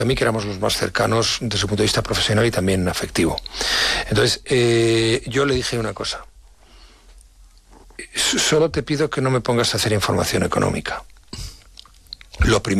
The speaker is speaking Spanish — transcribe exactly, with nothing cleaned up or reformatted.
a mí, que éramos los más cercanos desde el punto de vista profesional y también afectivo. Entonces, eh, yo le dije una cosa. Solo te pido que no me pongas a hacer información económica. Lo primero